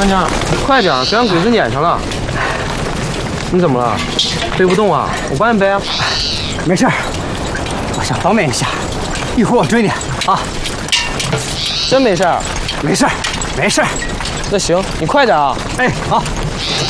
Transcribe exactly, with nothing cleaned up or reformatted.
班长，你快点，别让鬼子撵上了。你怎么了？背不动啊？我帮你背啊。 没事，我想方便一下，一会儿我追你啊。 真没事？ 没事，没事。 那行，你快点啊。 哎，好。